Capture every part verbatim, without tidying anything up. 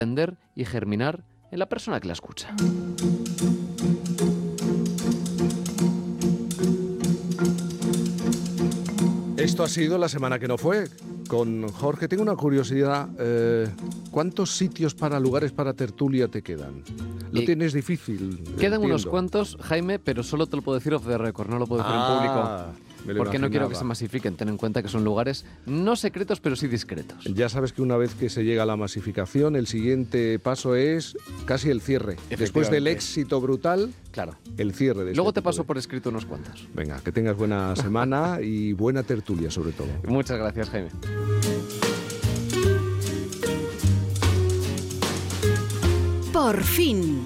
aprender y germinar en la persona que la escucha. Esto ha sido la semana que no fue. Con Jorge tengo una curiosidad. Eh, ¿Cuántos sitios para lugares para tertulia te quedan? Lo Eh, tienes difícil. Quedan entiendo. unos cuantos, Jaime, pero solo te lo puedo decir off the record, no lo puedo decir Ah, en me público. lo Porque no quiero que imaginaba. se masifiquen. Ten en cuenta que son lugares no secretos, pero sí discretos. Ya sabes que una vez que se llega a la masificación, el siguiente paso es casi el cierre. Después del Efectivamente. éxito brutal, Claro. el cierre de Luego este te tipo paso de- por escrito unos cuantos. Venga, que tengas buena semana y buena tertulia sobre todo. Muchas gracias, Jaime. Por fin.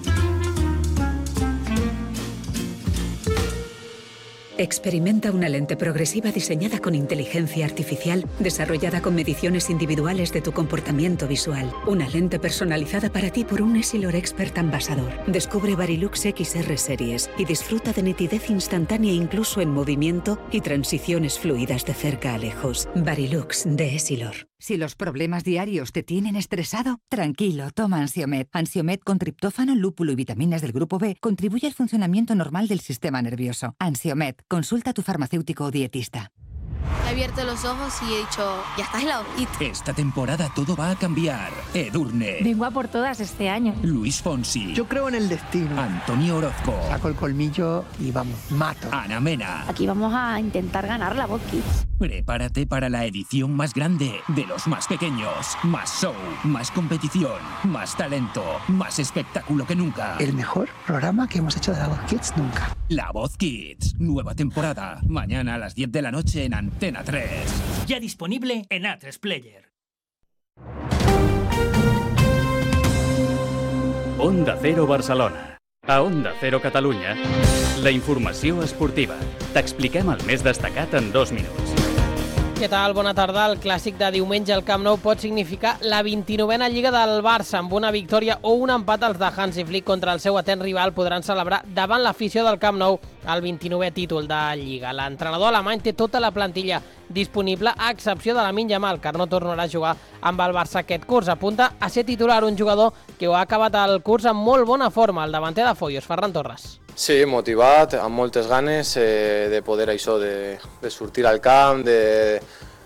Experimenta una lente progresiva diseñada con inteligencia artificial, desarrollada con mediciones individuales de tu comportamiento visual. Una lente personalizada para ti por un Essilor Expert Ambassador. Descubre Varilux X R Series y disfruta de nitidez instantánea incluso en movimiento y transiciones fluidas de cerca a lejos. Varilux de Essilor. Si los problemas diarios te tienen estresado, tranquilo, toma Ansiomed. Ansiomed con triptófano, lúpulo y vitaminas del grupo B contribuye al funcionamiento normal del sistema nervioso. Ansiomed, consulta a tu farmacéutico o dietista. He abierto los ojos y he dicho, ya estás helado. Y Esta temporada todo va a cambiar. Edurne, Vengo a por todas este año. Luis Fonsi, Yo creo en el destino. Antonio Orozco, Saco el colmillo y vamos, mato. Ana Mena. Aquí vamos a intentar ganar la Voz Kids. Prepárate para la edición más grande de los más pequeños. Más show, más competición, más talento, más espectáculo que nunca. El mejor programa que hemos hecho de la Voz Kids nunca. La Voz Kids, nueva temporada. Mañana a las diez de la noche en Antena tres. Ya disponible en A tres Player. Onda Cero Barcelona. A Onda Cero Catalunya, la informació esportiva. T'expliquem el més destacat en dos minuts. Què tal? Bona tarda. El clàssic de diumenge al Camp Nou pot significar la vint-i-novena Lliga del Barça. Amb una victòria o un empat, els de Hansi Flick contra el seu atent rival podran celebrar davant l'afició del Camp Nou el vint-i-novè títol de Lliga. L'entrenador alemany té tota la plantilla disponible, a excepció de Lamine Yamal, que no tornarà a jugar amb el Barça aquest curs. Apunta a ser titular un jugador que ho ha acabat el curs amb molt bona forma, el davanter de Foyos, Ferran Torres. Sí, motivat, amb moltes ganes eh, de poder això, de, de sortir al camp, de,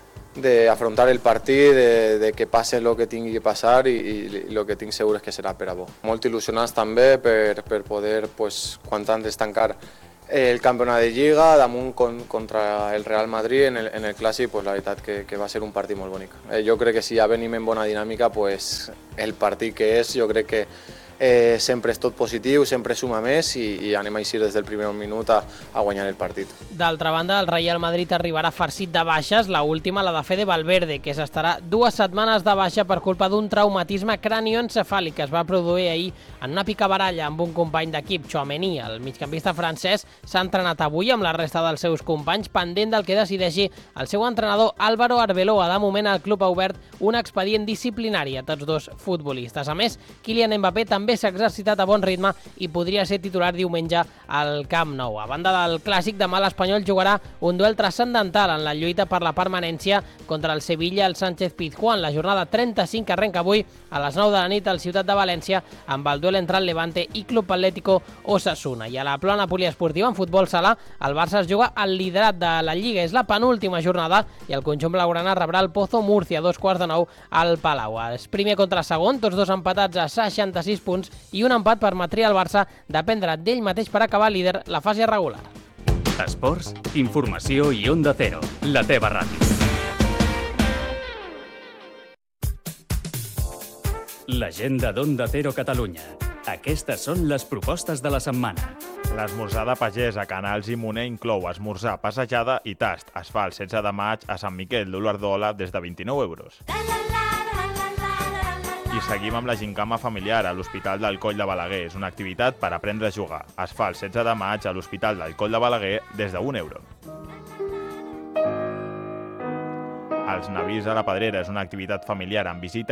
de afrontar el partit, de, de que passe el que tingui que passar i, i el que tinc segur és que serà per a bo. Molt il·lusionats també per, per poder, pues, quan antes tancar el campionat de Lliga damunt con, contra el Real Madrid en el, en el clàssic, pues, la veritat que, que va ser un partit molt bonic. Eh, jo crec que si ja venim en bona dinàmica, pues, el partit que és, jo crec que Eh, sempre és tot positiu, sempre suma més i, i anem a eixir des del primer minut a, a guanyar el partit. D'altra banda, el Real Madrid arribarà farcit de baixes, la última la de Fede Valverde, que s'estarà dues setmanes de baixa per culpa d'un traumatisme cranioencefàlic que es va produir ahir en una picabaralla amb un company d'equip, Tchouaméni. El migcampista francès s'ha entrenat avui amb la resta dels seus companys, pendent del que decideixi el seu entrenador Álvaro Arbeloa. De moment, el club ha obert un expedient disciplinari a tots dos futbolistes. A més, Kylian Mbappé també s'ha exercitat a bon ritme i podria ser titular diumenge al Camp Nou. A banda del clàssic, demà l'Espanyol jugarà un duel transcendental en la lluita per la permanència contra el Sevilla al Sánchez Pizjuán. La jornada trenta-cinc arrenca avui a les nou de la nit al Ciutat de València amb el duel entre el Levante i Club Atlético Osasuna. I a la plana poliesportiva, en futbol sala, el Barça es juga al liderat de la Lliga. És la penúltima jornada i el conjunt blaugrana rebrà el Pozo Múrcia a dos quarts de nou al Palau. És primer contra segon, tots dos empatats a seixanta-sis punts i un empat permetria al Barça dependre d'ell mateix per acabar líder la fase regular. Esports, informació i Onda Cero, la teva ràdio. L'agenda d'Onda Cero Catalunya. Aquestes són les propostes de la setmana. L'esmorzar de pagès a Canals i Moner inclou esmorzar, passejada i tast. Es fa el setze de maig a Sant Miquel d'Olordola des de vint-i-nou euros. I seguim amb la gincama familiar a l'Hospital del Coll de Balaguer. És una activitat per aprendre a jugar. Es fa el setze de maig a l'Hospital del Coll de Balaguer des d'un euro. Els navis a la Pedrera és una activitat familiar amb visita